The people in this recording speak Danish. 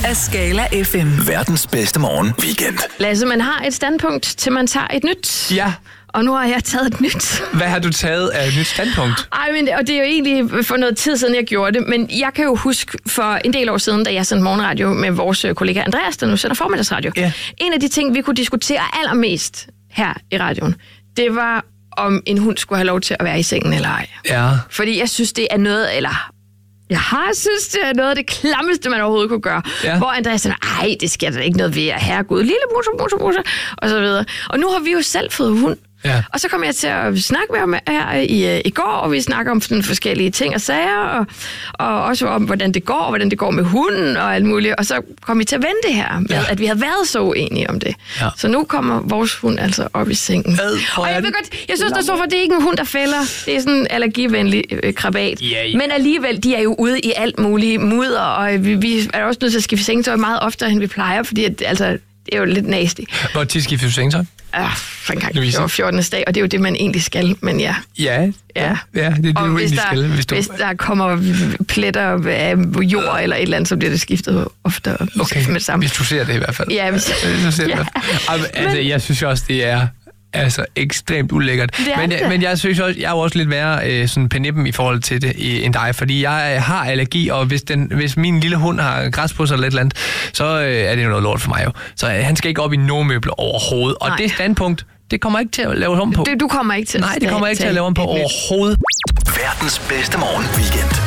af Skala FM. Verdens bedste morgen weekend. Lasse, man har et standpunkt, til man tager et nyt. Ja. Og nu har jeg taget et nyt. Hvad har du taget af et nyt standpunkt? Og det er jo egentlig for noget tid siden, jeg gjorde det. Men jeg kan jo huske for en del år siden, da jeg sendte morgenradio med vores kollega Andreas, der nu sender formiddagsradio. Ja. En af de ting, vi kunne diskutere allermest her i radioen, det var, om en hund skulle have lov til at være i sengen eller ej. Ja. Fordi jeg synes, det er noget, jeg synes, det er noget af det klammeste, man overhovedet kunne gøre. Ja. Hvor Andreas siger, ej, det sker der ikke noget ved, herregud, lille musse, og så videre. Og nu har vi jo selv fået hund. Ja. Og så kom jeg til at snakke med ham her i går, og vi snakker om sådan forskellige ting og sager, og også om, hvordan det går med hunden og alt muligt. Og så kom vi til at vende det her med, at vi havde været så uenige om det. Ja. Så nu kommer vores hund altså op i sengen. Og jeg ved godt, jeg synes, der står for, det er ikke en hund, der fælder. Det er sådan en allergivenlig krabat. Yeah. Men alligevel, de er jo ude i alt muligt mudder, og vi er også nødt til at skifte sengetøj meget oftere, end vi plejer, fordi det er jo lidt nasty. Hvor tit skifter du sengetøj? For en gang. Det var 14. dag, og det er jo det, man egentlig skal, men ja. Ja, det er det, du egentlig skal. Hvis der kommer pletter af jord eller et eller andet, så bliver det skiftet ofte med sammen. Hvis du ser det i hvert fald. Ja, hvis du ser det. Altså, jeg synes også, det er ekstremt ulækkert. Men jeg synes også, jeg er jo også lidt værre sådan penippen i forhold til det end dig, fordi jeg har allergi, og hvis min lille hund har græs på sig eller et eller andet, så er det jo noget lort for mig jo. Så han skal ikke op i nogen møbler overhovedet. Og det standpunkt, det kommer ikke til at lave om på. Du kommer ikke til. Nej, det kommer ikke til at lave om på overhovedet. Verdens bedste morgen weekend.